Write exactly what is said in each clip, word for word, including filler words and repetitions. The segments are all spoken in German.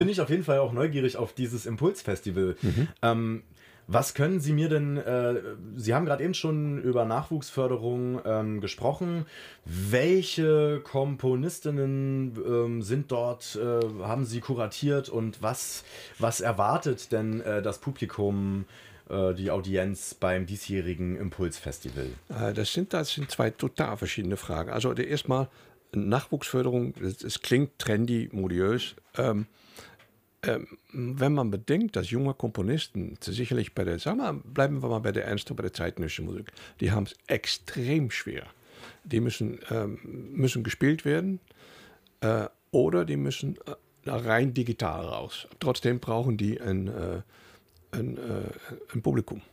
bin ich auf jeden Fall auch neugierig auf dieses Impulsfestival. Mhm. Ähm, was können Sie mir denn, äh, Sie haben gerade eben schon über Nachwuchsförderung ähm, gesprochen. Welche Komponistinnen ähm, sind dort, äh, haben Sie kuratiert und was, was erwartet denn äh, das Publikum, äh, die Audienz beim diesjährigen Impulsfestival? Äh, das, sind, das sind zwei total verschiedene Fragen. Also erstmal Nachwuchsförderung, es klingt trendy, modiös. Ähm, Ähm, wenn man bedenkt, dass junge Komponisten sicherlich bei der, sagen wir, bleiben wir mal bei der Ernst, bei der zeitgenössischen Musik, die haben es extrem schwer. Die müssen, ähm, müssen gespielt werden äh, oder die müssen äh, rein digital raus. Trotzdem brauchen die ein, äh, ein, äh, ein Publikum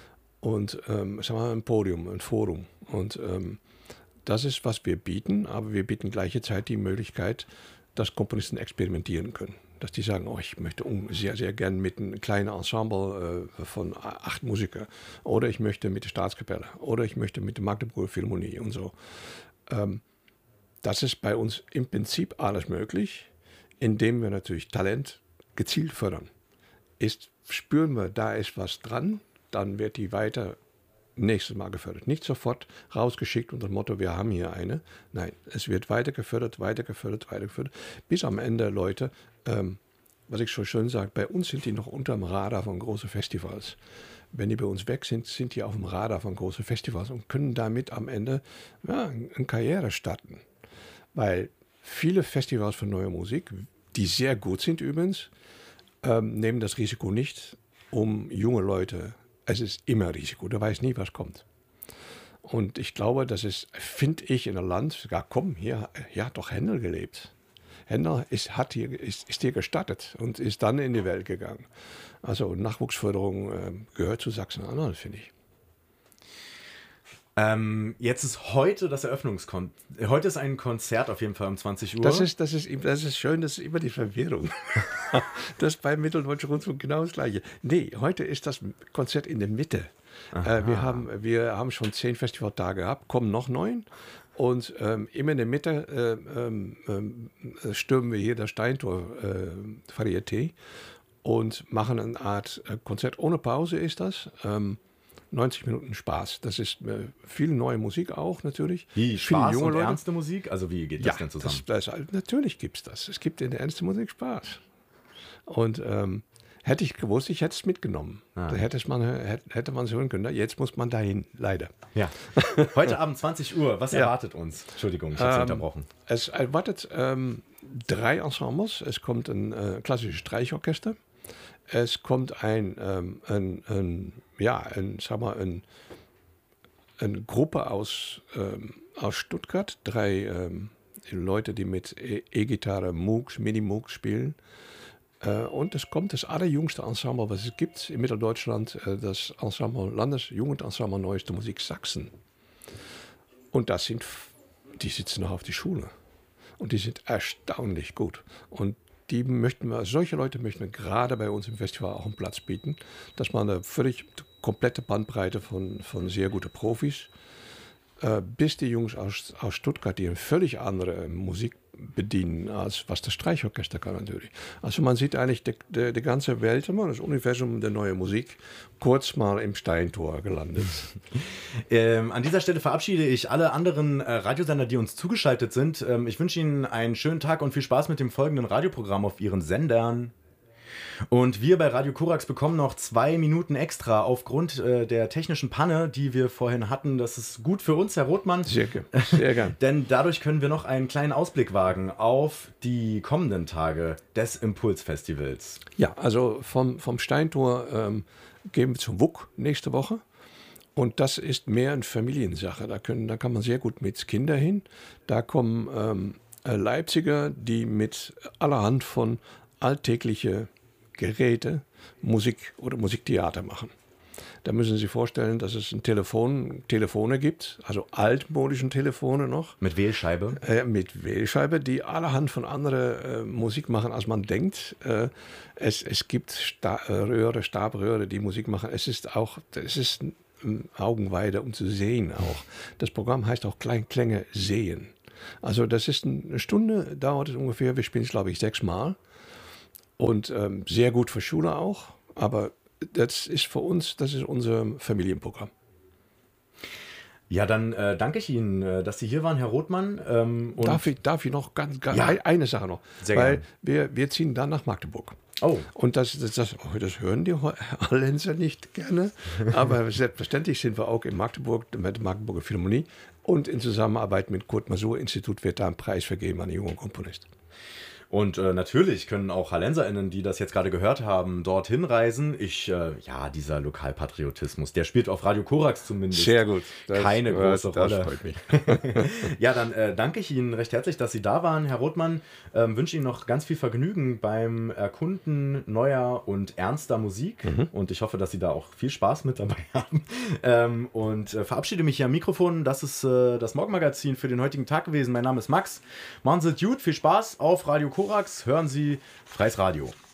und ähm, sagen wir, ein Podium, ein Forum. Und ähm, das ist, was wir bieten, aber wir bieten gleichzeitig die Möglichkeit, dass Komponisten experimentieren können. Dass die sagen, oh, ich möchte sehr, sehr gern mit einem kleinen Ensemble äh, von acht Musikern oder ich möchte mit der Staatskapelle oder ich möchte mit der Magdeburger Philharmonie und so. Ähm, das ist bei uns im Prinzip alles möglich, indem wir natürlich Talent gezielt fördern. Ist, spüren wir, da ist was dran, dann wird die weiter nächstes Mal gefördert. Nicht sofort rausgeschickt unter dem Motto, wir haben hier eine. Nein, es wird weiter gefördert, weiter gefördert, weiter gefördert, bis am Ende Leute, ähm, was ich so schön sage, bei uns sind die noch unter dem Radar von großen Festivals. Wenn die bei uns weg sind, sind die auf dem Radar von großen Festivals und können damit am Ende ja, eine Karriere starten. Weil viele Festivals für neue Musik, die sehr gut sind übrigens, ähm, nehmen das Risiko nicht, um junge Leute. Es ist immer Risiko, du weißt nie, was kommt. Und ich glaube, das ist, finde ich, in einem Land, ja komm, hier, hier hat doch Händel gelebt. Händel ist, hat hier, ist, ist hier gestattet und ist dann in die Welt gegangen. Also Nachwuchsförderung äh, gehört zu Sachsen-Anhalt, finde ich. Ähm, jetzt ist heute das Eröffnungskonzert. Heute ist ein Konzert auf jeden Fall um zwanzig Uhr. Das ist, das ist, das ist schön, das ist immer die Verwirrung. Das ist beim Mitteldeutschen Rundfunk genau das Gleiche. Nee, heute ist das Konzert in der Mitte. Äh, wir, haben, wir haben schon zehn Festivaltage gehabt, kommen noch neun. Und ähm, immer in der Mitte äh, ähm, äh, stürmen wir hier das Steintor äh, Varieté und machen eine Art äh, Konzert ohne Pause ist das. Ähm, neunzig Minuten Spaß. Das ist äh, viel neue Musik auch natürlich. Wie Spaß junge und Leute. ernste Musik? Also wie geht das Ja, denn zusammen? Das, das, natürlich gibt es das. Es gibt in der ernsten Musik Spaß. Und ähm, hätte ich gewusst, ich hätte es mitgenommen. Ah. Da hätte man hätte man es hören können. Jetzt muss man dahin, leider. Ja. Heute Abend zwanzig Uhr. Was ja. erwartet uns? Entschuldigung, ich habe ähm, Sie unterbrochen. Es erwartet ähm, drei Ensembles. Es kommt ein äh, klassisches Streichorchester. Es kommt ein, ähm, ein, ein ja, ein, sag mal, ein, eine Gruppe aus, ähm, aus Stuttgart. Drei ähm, Leute, die mit E-Gitarre, Moogs, Mini-Moogs spielen. Äh, und es kommt das allerjüngste Ensemble, was es gibt in Mitteldeutschland, äh, das Ensemble, Landesjugendensemble Neueste Musik Sachsen. Und das sind, die sitzen noch auf die Schule. Und die sind erstaunlich gut. Und die möchten wir, solche Leute möchten wir gerade bei uns im Festival auch einen Platz bieten, dass man eine völlig komplette Bandbreite von, von sehr guten Profis, äh, bis die Jungs aus, aus Stuttgart, die eine völlig andere Musik bedienen, als was das Streichorchester kann natürlich. Also man sieht eigentlich die, die, die ganze Welt, das Universum der neuen Musik, kurz mal im Steintor gelandet. ähm, an dieser Stelle verabschiede ich alle anderen äh, Radiosender, die uns zugeschaltet sind. Ähm, ich wünsche Ihnen einen schönen Tag und viel Spaß mit dem folgenden Radioprogramm auf Ihren Sendern. Und wir bei Radio Korax bekommen noch zwei Minuten extra aufgrund äh, der technischen Panne, die wir vorhin hatten. Das ist gut für uns, Herr Rothmann. Sehr, sehr gern. Denn dadurch können wir noch einen kleinen Ausblick wagen auf die kommenden Tage des Impulsfestivals. Ja, also vom, vom Steintor ähm, gehen wir zum W U K nächste Woche. Und das ist mehr eine Familiensache. Da, können, da kann man sehr gut mit Kindern hin. Da kommen ähm, Leipziger, die mit allerhand von alltägliche Geräte Musik oder Musiktheater machen. Da müssen Sie sich vorstellen, dass es ein Telefon, Telefone gibt, also altmodischen Telefone noch. Mit Wählscheibe? Äh, mit Wählscheibe, die allerhand von anderer äh, Musik machen, als man denkt. Äh, es, es gibt Sta- Röhre, Stabröhre, die Musik machen. Es ist auch, es ist ein Augenweide, um zu sehen auch. Das Programm heißt auch Kleinklänge sehen. Also das ist eine Stunde, dauert es ungefähr, wir spielen es glaube ich sechsmal. und ähm, sehr gut für Schule auch. Aber das ist für uns, das ist unser Familienprogramm. Ja, dann äh, danke ich Ihnen, äh, dass Sie hier waren, Herr Rothmann. Ähm, und darf, ich, darf ich noch ganz, ganz ja. eine Sache noch? Sehr Weil gern. wir, wir ziehen dann nach Magdeburg. Oh. Und das, das, das, oh, das hören die Hallenser nicht gerne. Aber selbstverständlich sind wir auch in Magdeburg mit der Magdeburger Philharmonie. Und in Zusammenarbeit mit Kurt-Masur-Institut wird da ein Preis vergeben an die jungen Komponisten. Und äh, natürlich können auch HallenserInnen, die das jetzt gerade gehört haben, dorthin reisen. Ich, äh, ja, dieser Lokalpatriotismus, der spielt auf Radio Korax zumindest Sehr gut. Das, keine das, große das Rolle. freut mich. Ja, dann äh, danke ich Ihnen recht herzlich, dass Sie da waren, Herr Rothmann. Ähm, wünsche Ihnen noch ganz viel Vergnügen beim Erkunden neuer und ernster Musik. Mhm. Und ich hoffe, dass Sie da auch viel Spaß mit dabei haben. Ähm, und äh, verabschiede mich hier am Mikrofon. Das ist äh, das Morgenmagazin für den heutigen Tag gewesen. Mein Name ist Max. Machen Sie es gut, viel Spaß auf Radio Korax. Hören Sie Freies Radio.